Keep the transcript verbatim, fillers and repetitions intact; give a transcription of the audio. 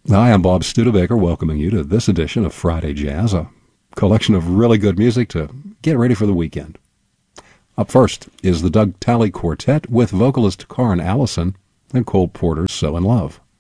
Hi, I'm Bob Studebaker, welcoming you to this edition of Friday Jazz, a collection of really good music to get ready for the weekend. Up first is the Doug Talley Quartet with vocalist Karen Allison and Cole Porter's So in Love.